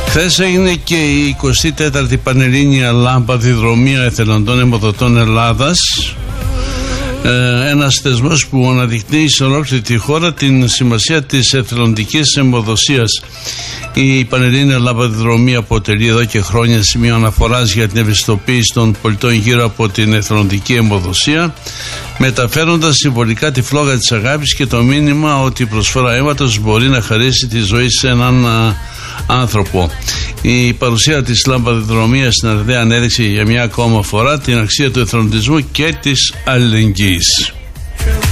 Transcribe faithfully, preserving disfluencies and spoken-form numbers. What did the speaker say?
Χθες έγινε και η εικοστή τέταρτη Πανελλήνια Λαμπαδιδρομία Εθελοντών Αιμοδοτών Ελλάδας, ε, ένας θεσμός που αναδεικνύει σε ολόκληρη τη χώρα την σημασία της εθελοντικής αιμοδοσίας. Η Πανελλήνια Λαμπαδιδρομία αποτελεί εδώ και χρόνια σημείο αναφοράς για την ευαισθητοποίηση των πολιτών γύρω από την εθελοντική αιμοδοσία, μεταφέροντας συμβολικά τη φλόγα της αγάπης και το μήνυμα ότι η προσφορά αίματος μπορεί να χαρίσει τη ζωή σε έναν α, άνθρωπο. Η παρουσία της Λαμπαδιδρομίας στην Αρδέα ανέδειξε για μια ακόμα φορά την αξία του εθελοντισμού και της αλληλεγγύης.